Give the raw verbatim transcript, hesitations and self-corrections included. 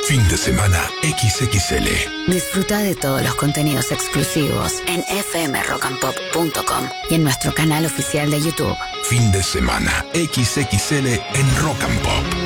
Fin de semana equis equis ele. Disfruta de todos los contenidos exclusivos en efe eme rock and pop punto com y en nuestro canal oficial de YouTube. Fin de semana equis equis ele en Rock and Pop.